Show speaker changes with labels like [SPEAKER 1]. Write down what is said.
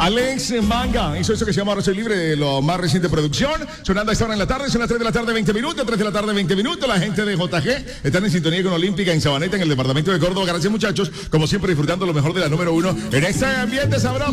[SPEAKER 1] Alex Manga hizo eso que se llama Ahora Soy Libre, de lo más reciente producción. Sonando a esta hora en la tarde, son las 3 de la tarde, 20 minutos, 3 de la tarde, 20 minutos. La gente de JG están en sintonía con Olímpica en Sabaneta, en el departamento de Córdoba. Gracias, muchachos. Como siempre, disfrutando lo mejor de la número 1 en este ambiente sabroso.